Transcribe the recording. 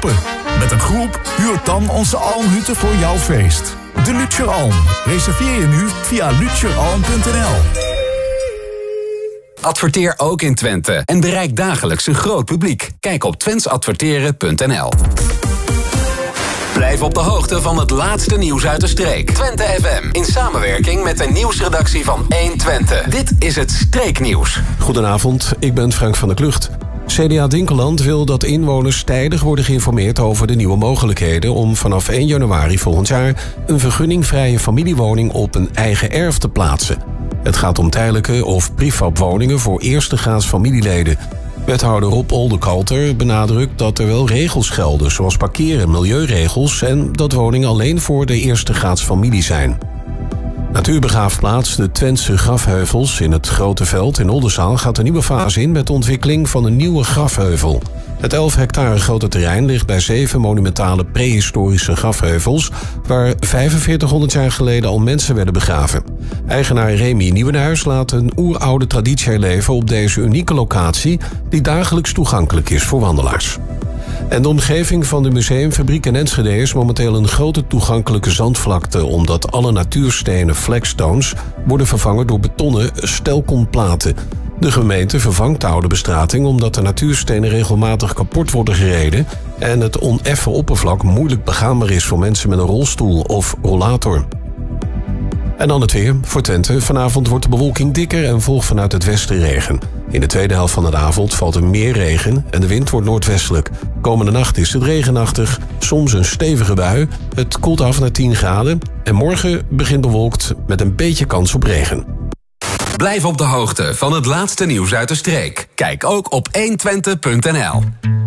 open. Met een groep huurt dan onze Almhutten voor jouw feest. De Lutjer Alm. Reserveer je nu via lutjeralm.nl. Adverteer ook in Twente en bereik dagelijks een groot publiek. Kijk op twentsadverteren.nl. Blijf op de hoogte van het laatste nieuws uit de streek. Twente FM, in samenwerking met de nieuwsredactie van 1Twente. Dit is het Streeknieuws. Goedenavond, ik ben Frank van der Klucht. CDA Dinkeland wil dat inwoners tijdig worden geïnformeerd over de nieuwe mogelijkheden om vanaf 1 januari volgend jaar een vergunningvrije familiewoning op een eigen erf te plaatsen. Het gaat om tijdelijke of prefabwoningen voor eerstegraads familieleden. Wethouder Rob Oldekalter benadrukt dat er wel regels gelden, zoals parkeren en milieuregels, en dat woningen alleen voor de eerstegraads familie zijn. Natuurbegraafplaats de Twentse Grafheuvels in het Grote Veld in Oldenzaal gaat een nieuwe fase in met de ontwikkeling van een nieuwe grafheuvel. Het 11 hectare grote terrein ligt bij 7 monumentale prehistorische grafheuvels, waar 4500 jaar geleden al mensen werden begraven. Eigenaar Remy Nieuwenhuis laat een oeroude traditie herleven op deze unieke locatie, die dagelijks toegankelijk is voor wandelaars. En de omgeving van de museumfabriek in Enschede is momenteel een grote toegankelijke zandvlakte, omdat alle natuurstenen flagstones worden vervangen door betonnen stelkonplaten. De gemeente vervangt de oude bestrating omdat de natuurstenen regelmatig kapot worden gereden en het oneffen oppervlak moeilijk begaanbaar is voor mensen met een rolstoel of rollator. En dan het weer. Voor Twente. Vanavond wordt de bewolking dikker en volgt vanuit het westen regen. In de tweede helft van de avond valt er meer regen en de wind wordt noordwestelijk. Komende nacht is het regenachtig, soms een stevige bui. Het koelt af naar 10 graden en morgen begint bewolkt met een beetje kans op regen. Blijf op de hoogte van het laatste nieuws uit de streek. Kijk ook op 1Twente.nl.